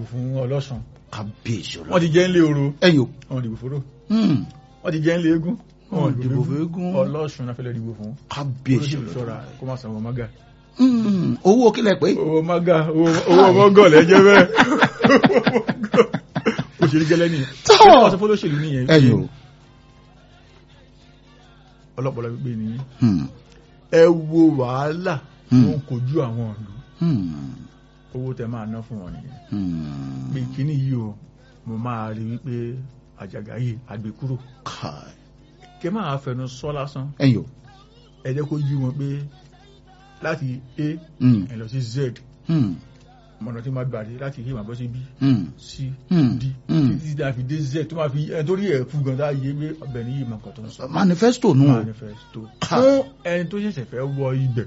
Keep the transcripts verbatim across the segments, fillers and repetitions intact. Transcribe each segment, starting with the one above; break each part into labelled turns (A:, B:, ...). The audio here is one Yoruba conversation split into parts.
A: dìbò fún Ọlọ́sùn.
B: kábíyèsí
A: wọ́n ti jẹ́ ńlé oro.
B: ẹ̀yọ́.
A: wọ́n dìbò fóró. wọ́n ti jẹ́ ńlé eégún.
B: wọ́n dìbò fún eégún.
A: Ọlọ́sùn náà fẹ́ lọ dìbò fún.
B: kábíyèsí
A: olóṣèlú kó má sanwó mága.
B: owó kílẹ̀ pé.
A: owó mága owó mọ́gọ́ lẹ́jẹ́ bẹ́ẹ̀. òṣèlú gẹ́lẹ́ nìyẹn.
B: tó
A: wọ́n sọ fún olóṣèlú nìyẹn.
B: ẹ̀yọ́.
A: ọlọ́pọ̀lọ́ gbígbé nìyẹn. ẹ wo wàhálà tó ń kojú àwọn ìlú. owó tẹ máa ná fún wọn nìyẹn. pé kíní yìí o mo máa rí wípé àjàgà yìí àgbékúrò. kẹ máa fẹnu sọ lásán.
B: ẹ̀yọ́.
A: ẹ jẹ́ kó yí wọn pé láti A ẹ lọ sí Z. mọ̀nà tí máa gbàdé láti A máa bọ́ sí B C D títí tí a fi dé Z tó máa fi ẹni tó rí ẹ̀ fún gan tá yé pé ọbẹ̀ ní yìí mọ̀ nǹkan tó ń sọ.
B: manifesto nù.
A: manifesto fún ẹni tó ṣẹ̀ṣẹ̀ fẹ́ wọ ibẹ̀.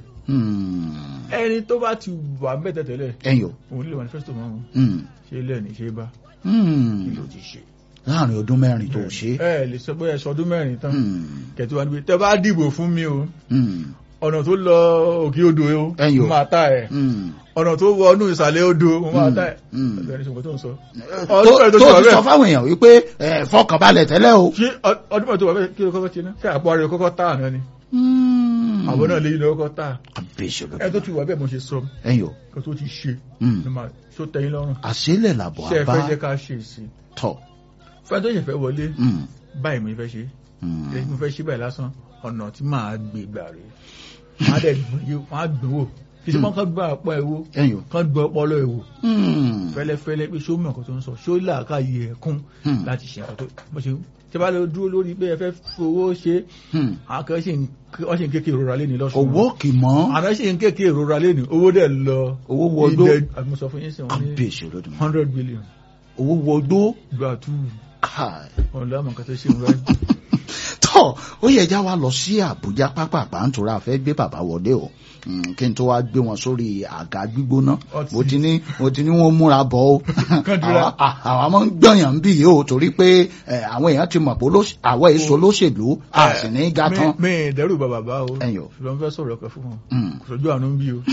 A: ẹni tó bá ti wà ń bẹ̀ tẹ̀tẹ̀lẹ̀.
B: ẹ̀yọ́.
A: òun nílò manifesto mọ́ wọn. ṣé lẹ́ẹ̀ni ṣé bá. kí ló ti ṣe.
B: láàrin ọdún mẹ́rin tó ṣe.
A: ẹ lè sọ pé ẹ sọ ọdún mẹ́rin tán. kẹ̀tù wa ni pé tẹ bá dìbò fún mi o. ọ̀nà tó lọ òkè odò o.
B: ẹ̀yọ́.
A: máa ta ẹ̀. ọ̀nà tó wọ inú ìsàlẹ̀ odò o máa ta ẹ̀. ọ̀gbẹ́ni ṣùgbọ́n tó ń sọ.
B: tó ti sọ fáwọn èèyàn wípé fọkànbalẹ̀ tẹ́lẹ̀ o.
A: ṣé ọdún mẹ́rin tó wà bẹ́ẹ̀ kí ló kọ́kọ́ ti ná. ṣé àpò àrẹ kọ́kọ́ tà náà ni. àwọn náà lè yí lọ́kọ́ tà. ẹ tó ti wà bẹ́ẹ̀ mo ṣe sọ.
B: ẹ̀yọ́.
A: kó tó ti ṣe. ṣó tẹ́yìn lọ́rùn.
B: àṣélẹ̀ làbọ̀ àbá.
A: ṣé ẹ fẹ́ jẹ́ ká ṣe sí.
B: tọ̀.
A: fẹ́ tó ṣe fẹ́ wọlé. báyìí mo fẹ́ ṣe. mo fẹ́ ṣe báyìí lásán ọ̀nà tí màá gbé gbà rèé. máa dẹ̀ máa gbowó kì í ṣe kán gbọ́ àpọ̀ ẹ̀wò kán gbọ́ ọpọlọ ẹ̀wò fẹ́lẹ́fẹ́lẹ́ pé ṣó mọ̀ nǹkan tó ń sọ ṣó làákàyè ẹ̀kún láti ṣe nǹkan tó bó ṣe tí a bá lọ dúró lórí pé ẹ fẹ́ fowó ṣe àkàn ṣe ń kéèké ìrora lé ní lọ́sùn.
B: owó kì í mọ́.
A: àná ṣe ń kéèké ìrora lé ní owó dẹ̀ lọ.
B: owó wọdó
A: àmúṣọ fún yín sí wọn ní hundred billion.
B: owó wọdó.
A: gba two. ọ̀n lọ́mọ nǹkan tó ṣe ń rẹ́.
B: tọ́ ó yẹ já wa lọ sí Àbújá pápápá nítorí a fẹ́ gbé bàbá wọlé o kí n tó wá gbé wọn sórí àga gbígbóná mo ti ní mo ti ní wọn múra bọ̀ o àwọn ọmọ ń gbọ̀yàn ń bì yìí o torí pé àwọn èèyàn ti mọ̀ pé àwọn èso lóṣèlú a sì ní ga tán.
A: mi ì dẹ́rù bàbá bá o ṣùgbọ́n fẹ́ sọ̀rọ̀ kan fún wọn kò sójú àánú ń bí o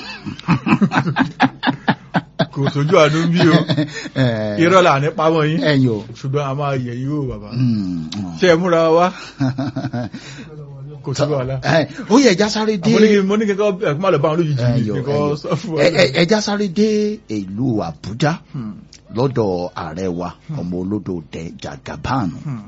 A: kò sójú àánú ń bí o irọ́ là ní pamọ́ yín ṣùgbọ́n a máa yẹ̀ yí o bàbá ṣe é múra wá kò sí wàhálà.
B: ó yẹ ẹja sáré dé.
A: mo ní kíkọ́ ẹ̀kú má lọ bá wọn lójijì kíkọ́ sọ fún wa.
B: ẹja sáré dé ìlú Àbújá lọ́dọ̀ ààrẹ wa ọmọ olódò dẹ Jagaban.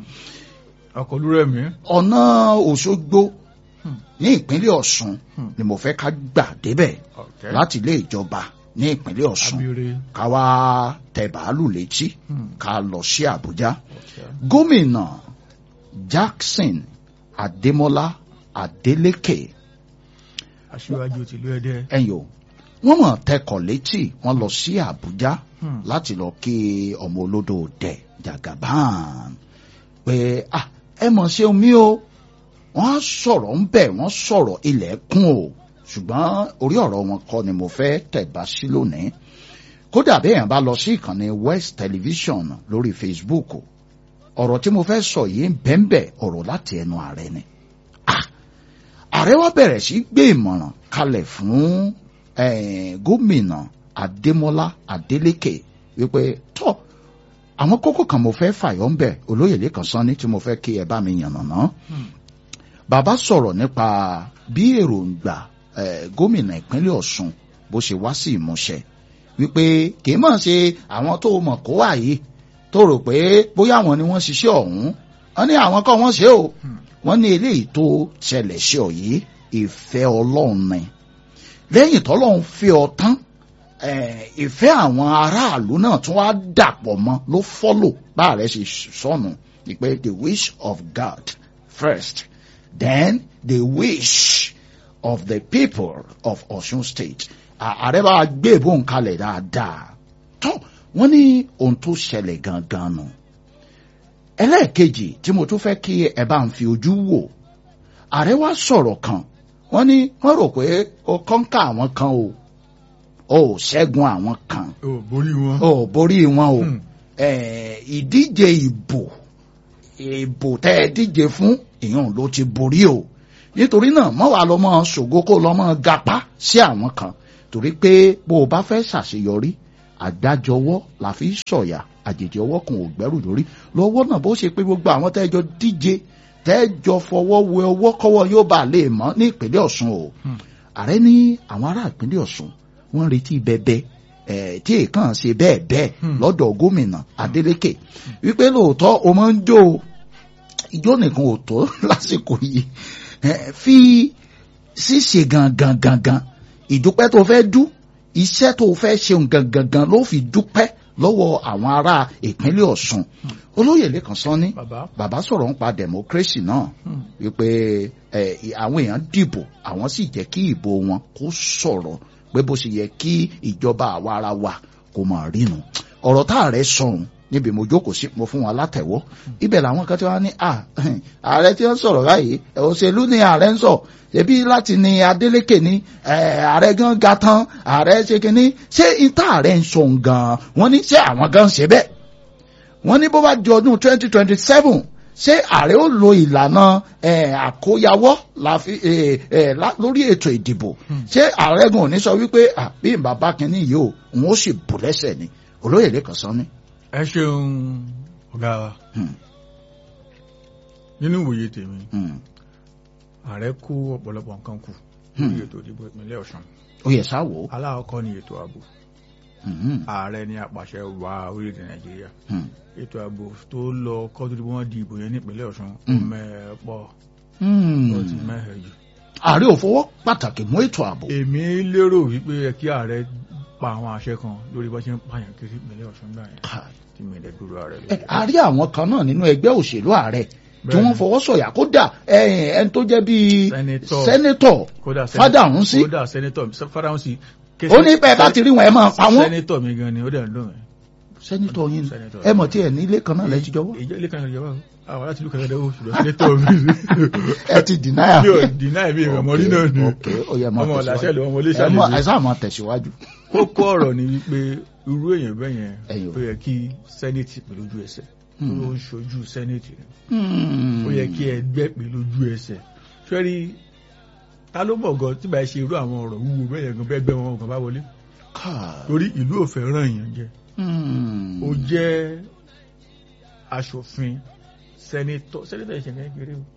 A: ọkọ̀ olúrẹ̀ mi.
B: ọ̀nà Òṣogbo ní ìpínlẹ̀ Ọ̀ṣun ni mo fẹ́ ká gbà débẹ̀ láti ilé ìjọba ní ìpínlẹ̀ Ọ̀ṣun ká wá tẹ bàálù létí ká lọ sí Àbújá. gómìnà Jackson Adémọ́lá Adélékè
A: aṣíwájú tìlú Ẹdẹ
B: ẹyọ wọ́n mọ̀ tẹkọ̀ létí wọ́n lọ sí Àbújá láti lọ kí ọmọ olódò dẹ Jagaban pé ah ẹ mọ̀ ṣe omi o wọ́n sọ̀rọ̀ ń bẹ̀ wọ́n sọ̀rọ̀ ilẹ̀ kún o ṣùgbọ́n orí ọ̀rọ̀ wọn kọ́ ni mo fẹ́ tẹ̀bá sí lónìí kódà béèyàn bá lọ sí ìkànnì West Television lórí Facebook o ọ̀rọ̀ tí mo fẹ́ sọ yìí ń bẹ́ńbẹ́ ọ̀rọ̀ láti ẹnu ààrẹ ni. ààrẹ wa bẹ̀rẹ̀ sí gbé ìmọ̀ràn kalẹ̀ fún gómìnà Adémọ́lá Adélékè wípé tọ́ àwọn kókó kan mo fẹ́ fàyọ́ ń bẹ̀ olóyè Lékan Sanni tí mo fẹ́ kí ẹ bá mi yànnàná. bàbá sọ̀rọ̀ nípa bí èròǹgbà gómìnà ìpínlẹ̀ Ọ̀ṣun bó ṣe wá sí ìmúṣẹ wípé kì í mọ̀ ṣe àwọn tó mọ̀ kó wà yìí tó rò pé bóyá àwọn ni wọ́n ṣiṣẹ́ ọ̀hún wọ́n ní àwọn kọ́ wọ́n ṣe o wọ́n ní eléyìí tó ṣẹlẹ̀ ṣe ọ yìí ìfẹ́ Ọlọ́run ni lẹ́yìn tọ́lọ́run fẹ́ ọ tán ìfẹ́ àwọn aráàlú náà tún wá dàpọ̀ mọ́ ló fọ́lò bá rẹ̀ ṣe sọnù pé the wish of God first then the wish of the people of Ọ̀ṣun state ààrẹ bá gbé ìbọn kalẹ̀ dáadáa tó wọ́n ní ohun tó ṣẹlẹ̀ gangan nù. ẹlẹ́ẹ̀kejì tí mo tún fẹ́ kí ẹ bá ń fi ojú wò ààrẹ wá sọ̀rọ̀ kan wọ́n ní wọ́n rò pé ó kọ́ńkà àwọn kan o ó ṣẹ́gun àwọn kan
A: ó borí wọn
B: ó borí wọn o ìdíje ìbò ìbò tẹ́ ẹ díje fún ìyẹn ló ti borí o nítorí náà mọ́ wàá lọ́ mọ́ ṣògo kó lọ́ mọ́ gapá sí àwọn kan torí pé bó o bá fẹ́ ṣàṣeyọrí àgbájọwọ́ la fi sọ̀yà àjèjì ọwọ́ kan ò gbẹ́rù lórí lọ́wọ́ náà bó ṣe pé gbogbo àwọn tẹ́jọ díje tẹ́jọ fọwọ́ wẹ ọwọ́ kọ́wọ́ yóò bá lè mọ́ ní ìpínlẹ̀ Ọ̀ṣun o ààrẹ ní àwọn ará ìpínlẹ̀ Ọ̀ṣun wọ́n retí bẹbẹ ẹ̀ tí èèkàn ṣe bẹ́ẹ̀ bẹ́ẹ̀ lọ́dọ̀ gómìnà Adeleke wípé lóòótọ́ o máa ń jó ijó nìkan ò tó lásìkò yìí fi ṣíṣe gangan gangan ìdúpẹ́ tó fẹ́ dú iṣẹ́ tó fẹ́ ṣeun gangan gan ló fi dúpẹ́ lọ́wọ́ àwọn ará ìpínlẹ̀ Ọ̀ṣun olóyè Lékan Sanni bàbá sọ̀rọ̀ nípa democracy náà wípé àwọn èèyàn dìbò àwọn sì jẹ́ kí ìbò wọn kó sọ̀rọ̀ pé bó ṣe yẹ kí ìjọba àwa ara wa kó máa rínu ọ̀rọ̀ tá ààrẹ sọ̀hún níbi mo jókòó sí mo fún wọn látẹ̀wọ́ ibẹ̀ làwọn kan tí wọ́n ní ààrẹ tí wọ́n sọ̀rọ̀ báyìí òṣèlú ni ààrẹ ń sọ ṣebí láti ní Adeleke ní ààrẹ gan ga tán ààrẹ ṣe kínní ṣé ìta ààrẹ ń sọ gan wọ́n ní ṣé àwọn gan ṣe bẹ́ẹ̀ wọ́n ní bó bá di ọdún twenty twenty seven ṣé ààrẹ ó lo ìlànà àkóyawọ́ lórí ètò ìdìbò ṣé ààrẹ gan ò ní sọ wípé bí bàbá kínní yìí ó òun ó sì bù lẹ́sẹ̀ ni olóyè Lékan Sanni.
A: ẹ ṣeun ọ̀gá wa nínú ìwòye tèmi ààrẹ kó ọ̀pọ̀lọpọ̀ nǹkan kù lórí ètò ìdìbò ìpínlẹ̀ Ọ̀ṣun.
B: ó yẹ sáwò.
A: aláwọ̀kọ́ ni ètò ààbò ààrẹ ni apàṣẹ wa orílẹ̀-èdè Nàìjíríà ètò ààbò tó lọ kọ́ tó di wọ́n di ìbò yẹn nípínlẹ̀ Ọ̀ṣun mẹ́ẹ̀pọ̀ ó ti mẹ́hẹ̀ jù.
B: ààrẹ ò fọwọ́ pàtàkì mú ètò ààbò.
A: èmi lérò wípé kí ààrẹ pa àwọn àṣẹ kan lórí bó ṣe ń pààyàn kiri ìpínlẹ̀ Ọ̀ṣun gbà yẹn tí mi lè dúró ààrẹ lórí.
B: ààrẹ àwọn kan náà nínú ẹgbẹ́ òṣèlú ààrẹ tí wọ́n fọwọ́ sọ̀yà kódà ẹni tó jẹ́ bíi sẹ́nẹ́tọ̀ Fádàhùnsí
A: kódà sẹ́nẹ́tọ̀ Fádàhùnsí
B: ó ní bẹ́ẹ̀ bá ti rí wọn ẹ máa pa wọ́n.
A: sẹ́nẹ́tọ̀ mi gan ni ó dẹ̀ ń dùn mí.
B: sẹ́nẹ́tọ̀ yín ẹ mọ̀ tí ẹ ní ilé kan náà lẹ́tí jọwọ́.
A: ilé kan náà jọwọ́ àwọn láti ìlú kan náà ṣùgbọ́n sẹ́nẹ́tọ̀ mi.
B: ẹ ti dìnáyà.
A: mi ò dìnáyà mi ìrànmọ́ rí náà ni ọmọ ọ̀làṣẹ́ ló ọmọ olóṣèlú.
B: ẹ sáà máa tẹ̀síwájú.
A: kókó ọ̀rọ̀ ni wípé irú èèyàn bẹ́ẹ̀ yẹn ó yẹ kí sẹ́nẹ́tì pẹ̀lú ojú ẹsẹ̀ ló ń ṣojú sẹ́nẹ̀tì ó yẹ kí ẹgbẹ́ pè lójú ẹsẹ̀ fẹ́rí ta ló mọ̀ gan tí bá ṣe irú àwọn ọ̀rọ̀ wúwo bẹ́ẹ̀ yẹn gan bẹ́ẹ̀ gbẹ́ wọn gan bá wọlé torí ìlú ò fẹ́ ràn èèyàn jẹ ó jẹ́ aṣòfin sẹ́nẹ̀tọ̀ sẹ́nẹ̀tọ̀ ìṣẹ̀lẹ̀ kéré o.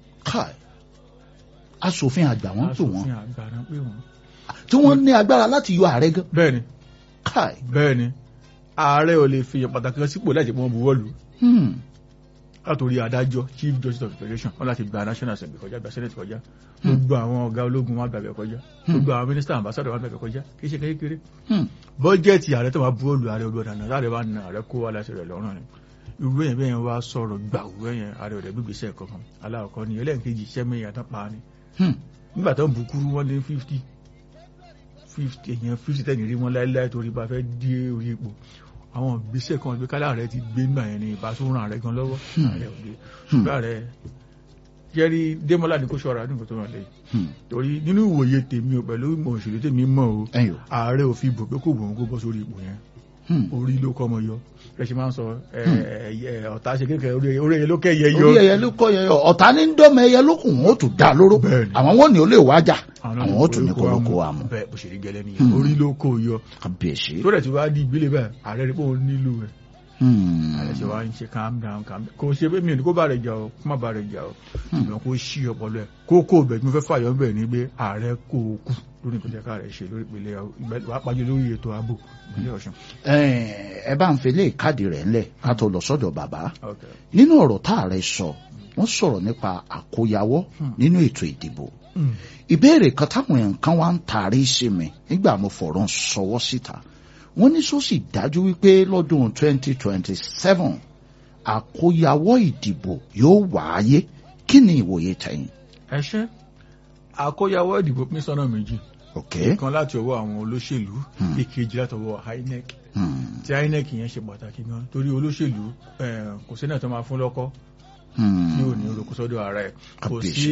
B: aṣòfin àgbà wọn pè wọn
A: aṣòfin àgbà náà pè wọn.
B: tí wọ́n ní agbára láti yọ ààrẹ gan.
A: bẹ́ẹ̀ni bẹ́ẹ̀ni ààrẹ ò lè fi pàtàkì kan sípò láì jẹ́ pé wọ́n buwọ́ lù ú látòrí adájọ́ chief justice of the federation wọn láti gba national assembly kọjá gba senate kọjá gbogbo àwọn ọ̀gá ológun wọn gbàgbẹ́ kọjá gbogbo àwọn minister ambassador wọn gbàgbẹ́ kọjá kì í ṣe kékeré bọ́jẹ̀tì ààrẹ tó máa buwọ́ lù ààrẹ olùwàdà náà láàrẹ bá na ààrẹ kó wà láti rẹ̀ lọ́rùn ni irú èyàn bẹ́ẹ̀ wá sọ̀rọ̀ gbàwú ẹ̀yẹn ààrẹ ọ̀dẹ̀ gbígbèsè kankan aláwọ̀kọ́ ni ẹlẹ́ẹ̀kejì iṣẹ́ mẹ́yìn àtàn pa ni nígbà tó ń bukuru wọn lé fifty fifty èèyàn fifty tẹ́ni rí wọn láéláé torí bá fẹ́ dé orí ipò àwọn ìgbésẹ̀ kan ìgbé kálá rẹ̀ ti gbé nígbà yẹn ni ìbásúràn rẹ̀ gan lọ́wọ́ ààrẹ òde ṣùgbọ́n rẹ̀ jẹ́rí Démọ́lá ní kó ṣọ́ra nígbà tó wà lẹ́yìn torí nínú ìwòye tèmi o pẹ̀lú ìmọ̀ òṣèlú tèmi mọ̀ o ààrẹ ò fi bò pé kò wọ́n kó bọ́ sórí ipò yẹn orí ló kọ́ ọmọ yọ rẹ̀ ṣe máa ń sọ ọ̀tá ṣe kékeré orí ẹyẹ ló kẹ́yẹ yọ
B: orí ẹyẹ ló kọ́ yẹ yọ ọ̀tá ní dọ́mọ ẹyẹ lókùn wọn ó tún dá lóró àwọn wọn ni ó lè wájà àwọn ó tún ní kólókó àmọ́
A: bẹ́ẹ̀ bó ṣe rí gẹ́lẹ́ nìyẹn orí ló kó yọ
B: kábíyèsí
A: tó rẹ̀ tí wàá di ìgbélé bẹ́ẹ̀ ààrẹ rí pé òun nílò ẹ̀ ààrẹ ṣe wá ń ṣe calm down calm down kò ṣe pé mi ò ní kó bá rẹ̀ jà o kó má bá rẹ̀ jà o ṣùgbọ́n kó ṣí ọpọlọ ẹ̀ kókó bẹ̀ tí mo fẹ́ fàyọ̀ bẹ̀ ni pé ààrẹ kò kú lórí ìpínlẹ̀ ká rẹ̀ ṣe lórí ìpínlẹ̀ wàá pàjọ lórí ètò ààbò ìpínlẹ̀ Ọ̀ṣun.
B: ẹ bá ń fi lé ìkádìí rẹ̀ ńlẹ̀ ká tó lọ sọ́dọ̀ bàbá nínú ọ̀rọ̀ tá ààrẹ sọ wọ́n sọ̀rọ̀ nípa àkóyawọ́ nínú ètò ìdìbò ìbéèrè kan táwọn èèyàn kan wá ń taari sí mi nígbà mo fọ̀rọ̀ ń sọwọ́ síta wọ́n ní sọ sì dájú wípé lọ́dún twenty twenty seven àkóyawọ́ ìdìbò yóò wáyé kí ni ìwòye tẹ̀yin.
A: ẹ ṣe àkóyawọ́ ìdìbò pín sọ́nà méjì ìkan láti ọwọ́ àwọn olóṣèlú ìkejì láti ọwọ́ I N E C tí I N E C yẹn ṣe pàtàkì gan torí olóṣèlú kò sí náà tó máa fún lọ́kọ́ tí ò ní orúkọ sọ́dọ̀ ara ẹ̀ kò sí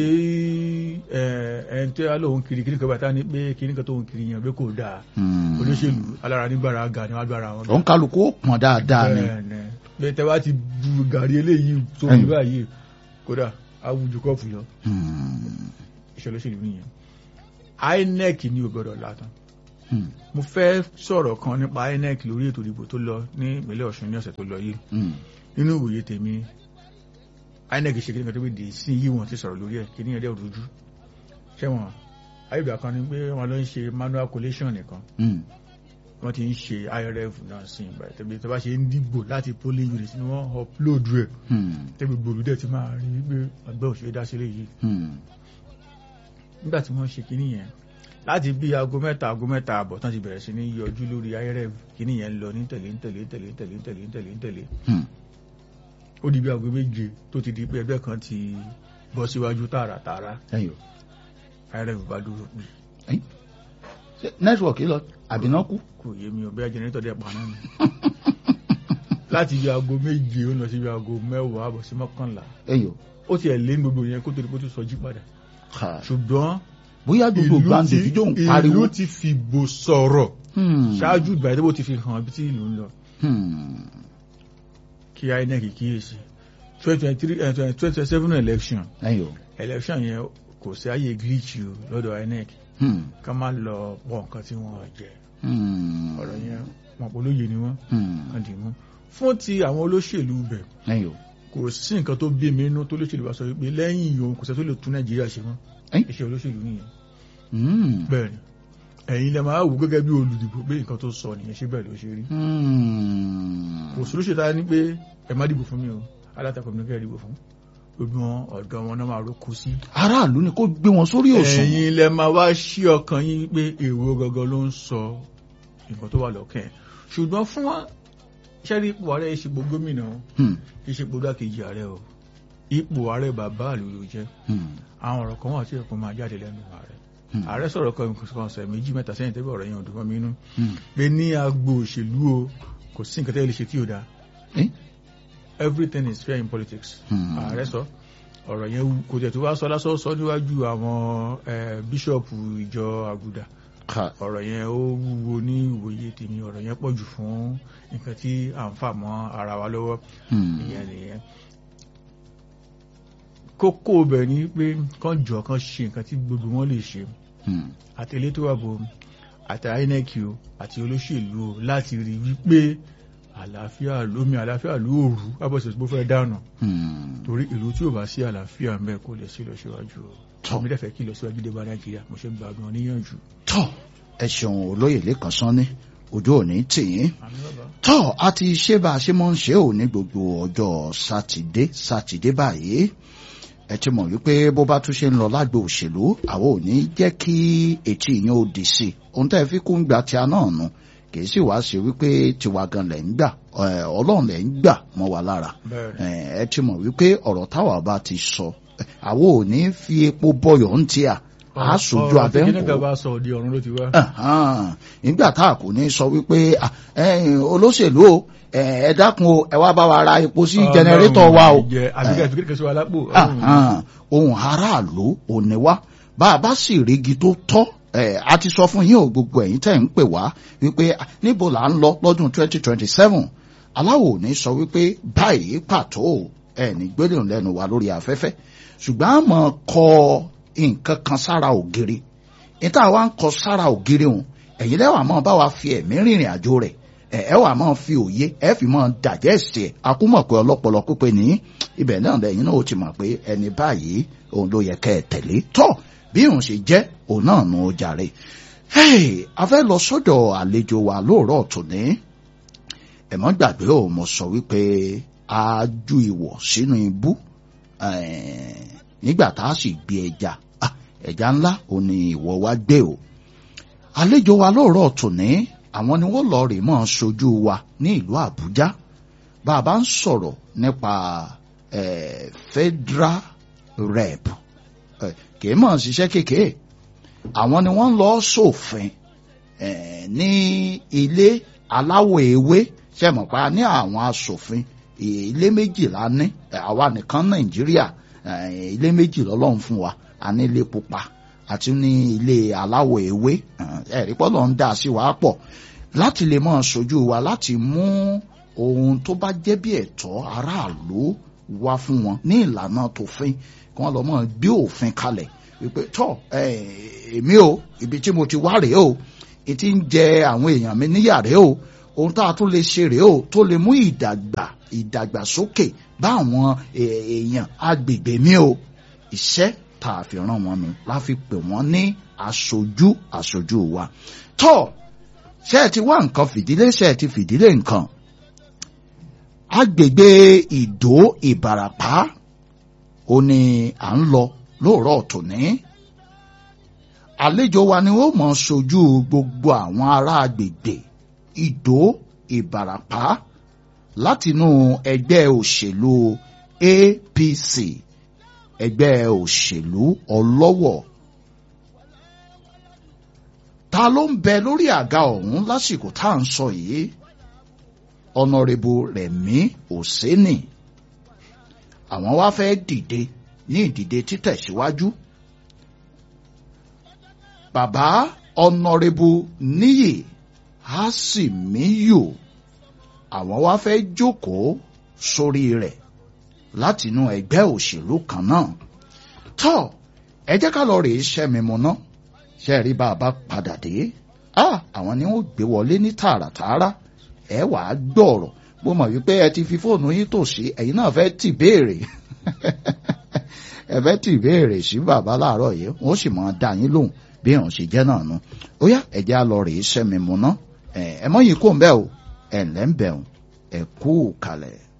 A: ẹni tí a lóun kiri kiri kan bàtà ní pé kiri kan tó ń kiri yẹn pé kò dáa olóṣèlú alára nígbàrá ga ni wọ́n gbára wọn.
B: òun kálukú ó pọn dáadáa ni.
A: bẹ́ẹ̀ tẹ́ wá ti bu gàrí eléyìí tó ń báyìí kódà awùjù kọ́ọ̀fù lọ iṣẹ́ olóṣèlú nìyẹn I N E C ni ò gbọ́dọ̀ látàn mo fẹ́ sọ̀rọ̀ kan nípa I N E C lórí ètò ìdìbò tó lọ ní ìpínlẹ̀ Ọ̀ṣun ní ọ̀sẹ̀ tó lọ yìí nínú ìwòye tèmi I N E C ṣe kí ní kan tó bí di sí yí wọn ti sọ̀rọ̀ lórí ẹ̀ kí ní ẹ̀dẹ́ òdúdú ṣẹ́wọ̀n ayélujára kan ní pé wọ́n lọ ń ṣe manual collation nìkan wọ́n ti ń ṣe I R F náà sí ìgbà tẹ́bí tó bá ṣe ń dìbò láti polling unit ni wọ́n upload rẹ̀ tẹ́bí gbòlúdẹ̀ ti máa rí wípé ọgbẹ́ òṣèré dá sílẹ̀ yìí nígbà tí wọ́n ṣe kíní yẹn láti bí aago mẹ́ta aago mẹ́ta àbọ̀ tán ti bẹ̀rẹ̀ sí ní yọjú lórí I R F kíní yẹn lọ ní tẹ̀lé ní tẹ̀lé tẹ̀lé tẹ̀lé tẹ̀lé tẹ̀lé tẹ̀lé ó di bí aago méje tó ti di pé ẹgbẹ́ kan ti bọ́ síwájú tààràtààrà I R F bá dúró pé
B: nẹ́tíwọ̀kì lọ àbínákú
A: kò yé mi ò bẹ́ẹ̀ jẹ́nẹ́tọ̀ dẹ̀ pa náà ni láti bí aago méje ó lọ sí bí aago mẹ́wàá àbọ̀ sí mọ́kànlá ó ti ẹ̀ lé gbogbo yẹn kó tó di kó tó sọ jí padà ṣùgbọ́n
B: bóyá gbogbo gbàǹdè fídíò ń pariwo
A: ìlú ti fi bò sọ̀rọ̀ ṣáájú ìgbà tí ó ti fi hàn bí tí ìlú ń lọ kí I N E C kíyèsí twenty twenty three twenty twenty seven election election yẹn kò sí àyè glitch o lọ́dọ̀ I N E C ká má lọ pọ̀ nǹkan tí wọ́n jẹ ọ̀rọ̀ yẹn wọn kò lóye ni wọ́n kàn dì mú fún ti àwọn olóṣèlú bẹ̀ kò sí nǹkan tó bí mi inú tó lóṣèlú wa sọ pé lẹ́yìn yòó kò sẹ́ tó lè tún Nàìjíríà ṣe mọ́ iṣẹ́ olóṣèlú nìyẹn bẹ́ẹ̀ ni ẹ̀yin lẹ máa wù gẹ́gẹ́ bí olùdìbò pé nǹkan tó sọ nìyẹn ṣé bẹ́ẹ̀ ló ṣe rí kò sí olóṣèlú ní pé ẹ má dìbò fún mi o alátakò mi kẹ́ ẹ dìbò fún gbogbo wọn ọ̀dọ̀ wọn náà máa rókú sí.
B: aráàlú ni kó gbé wọn sórí òsùn.
A: ẹ̀yin lẹ máa wá sí ọkàn yín pé èrò gangan ló ń sọ nǹkan tó wà lọ́kàn ẹ̀ ṣùgbọ́n fún wa ṣẹ́rí ipò ààrẹ ìṣègbò gómìnà ìṣègbò dákejì ààrẹ o ipò ààrẹ bàbá àlù ló jẹ́ àwọn ọ̀rọ̀ kan wà tí ẹ̀kọ́ máa jáde lẹ́nu ààrẹ ààrẹ sọ̀rọ̀ kan ọ̀sẹ̀ méjì mẹ́ta sẹ́yìn tẹ́bí ọ̀rọ̀ yẹn ò dùn mọ́ mi inú pé ní agbo òṣèlú o kò sí nǹkan tẹ́lẹ̀ ṣe tí ò dáa everything is fair in politics. ààrẹ sọ ọ̀rọ̀ yẹn kò tẹ̀ tó wá sọ lásán sọ níwájú àwọn bíṣọ̀pù ìjọ àgùdà ọ̀rọ̀ yẹn ó wúwo ní ìwòye tèmi ọ̀rọ̀ yẹn pọ̀ jù fún nǹkan tí à ń fà mọ́ ara wa lọ́wọ́ ìyẹn nìyẹn. kókó bẹ̀ ni pé kán jọ kán ṣe nǹkan tí gbogbo wọn lè ṣe àti elétò ààbò àti I N E C o àti olóṣèlú o láti rí wípé àlàáfíà lómi àlàáfíà lóòrù abọ́sẹ̀ tó fẹ́ dànù torí ìlú tí ò bá sí àlàáfíà ń bẹ kó lè sí lọ síwájú o mi dẹ́fẹ̀ẹ́ kí lọ síwájú dé bá Nàìjíríà mo ṣe ń gba gan níyànjú.
B: tọ́ ẹ ṣeun olóyè lẹ́kàn sanni ojú òní tìyín tọ́ a ti ṣe bá a ṣe mọ́ ń ṣe ò ní gbogbo ọjọ́ sátidé sátidé báyìí ẹ ti mọ̀ wípé bó bá tún ṣe ń lọ lágbo òṣèlú àwọn ò ní jẹ́ kí etí yín ó di sí ohun tẹ́ fi kún gbà tí a náà nù kìí sì wá sí wípé tiwa gan lẹ̀ ń gbà ọlọ́run lẹ̀ ń gbà mọ́ wa lára ẹ ti mọ̀ wípé ọ̀rọ̀ táwa bá ti sọ àwọn ò ní fi epo bọyọ̀ ń tíà á sojú abẹ́ ń kó nígbà tá a kò ní sọ wípé olóṣèlú o ẹ dákun o ẹ wá bá wa ra epo sí jẹnẹrétọ̀ wa o ohun aráàlú ò ní wá bá a bá sì rígi tó tọ́ ẹ a ti sọ fún yín o gbogbo ẹ̀yin tẹ́ ń pè wá wípé níbo là ń lọ lọ́dún twenty twenty seven aláwo ní sọ wípé báyìí pàtó ẹ ní gbélé lẹ́nu wa lórí afẹ́fẹ́ ṣùgbọ́n a mọ̀ kọ nǹkan kan sára ògiri níta wa ń kọ sára ògiri hùn ẹ̀yin lẹ́wà máa bá wa fi ẹ̀mí rìnrìn àjò rẹ̀ ẹ̀ ẹ̀ wà máa fi òye ẹ̀ fi máa dàjẹ́sì ẹ̀ akúmọ̀ pé ọlọ́pọlọ pípé ní ibẹ̀ náà lẹ́yìn náà ó ti mọ̀ pé ẹni báyìí òun ló yẹ kẹ́ ẹ tẹ̀lé tọ́ bí òun ṣe jẹ́ òun náà nù ó jàre. a fẹ́ lọ sọ́dọ̀ àlejò wa lóòrọ̀ tòní ẹ̀mọ́ gbàgbé ò mo sọ wípé a ju ìwọ̀ sínú ibú nígbà tá a sì gbé ẹja ẹja ńlá ò ní ìwọ̀ wa gbé o. àlejò wa lóòrọ̀ tòní àwọn ni wọ́n lọ rè mọ́ ṣojú wa ní ìlú Àbújá bá a bá ń sọ̀rọ̀ nípa federal rep kì í mọ̀ ṣiṣẹ́ kékeré àwọn ni wọ́n lọ sófin ní ilé aláwọ̀ ewé ṣe mọ̀ pa ní àwọn aṣòfin ilé méjìlá ní àwa nìkan Nàìjíríà ilé méjì lọ́lọ́run fún wa a ní ilé pupa àti ní ilé aláwọ̀ ewé ẹ̀rí pọ́lọ́ ń dá sí wa pọ̀ láti lè máa ṣojú wa láti mú ohun tó bá jẹ́ bí ẹ̀tọ́ aráàlú wá fún wọn ní ìlànà tòfin kí wọ́n lọ máa gbé òfin kalẹ̀ wípé tọ́ èmi o ibi tí mo ti wá rèé o ètí ń jẹ àwọn èèyàn mi níyà rèé o ohun tá a tún lè ṣe rèé o tó lè mú ìdàgbà ìdàgbàsókè bá àwọn èèyàn agbègbè mi o iṣẹ́ tá a fi rán wọn nù la fi pè wọ́n ní aṣojú aṣojú wa tó ṣe ti wá nǹkan fìdílé ṣe ti fìdílé nǹkan agbègbè Ìdó Ìbàràpá ó ní à ń lọ lóòrọ̀ tòní àlejò wa ni ó mọ̀ ṣojú gbogbo àwọn ará agbègbè Ìdó Ìbàràpá látinú ẹgbẹ́ òṣèlú A P C ẹgbẹ́ òṣèlú ọlọ́wọ̀ ta ló ń bẹ lórí àga ọ̀hún lásìkò tá à ń sọ yìí ọ̀nàrẹ́bù Rẹ̀mí Òsénì àwọn wá fẹ́ dìde ní ìdìde títẹ̀síwájú bàbá ọ̀nàrẹ́bù Níyì Àsìmíyù àwọn wá fẹ́ jókòó sórí rẹ̀ látinú ẹgbẹ́ òṣèlú kan náà tó ẹ jẹ́ ká lọ rèé ṣẹ́mi mu ná ṣe rí bá a bá padà dé àwọn ni wọ́n gbé wọlé ní tààràtààrà ẹ wà á gbọ́rọ̀ mo mọ̀ wípé ẹ ti fi fóònù yín tòsí ẹ̀yin náà fẹ́ tì béèrè ẹ fẹ́ tì béèrè sí bàbá láàárọ̀ yìí wọ́n sì máa dá yín lóhùn bí èèyàn ṣe jẹ́ náà nu ó yá ẹ jẹ́ á lọ rèé ṣẹ́mi mu ná ẹ mọ́ yìí kò ń bẹ́ o ẹ̀ ǹlẹ́ ń bẹ̀ o ẹ kú kalẹ̀.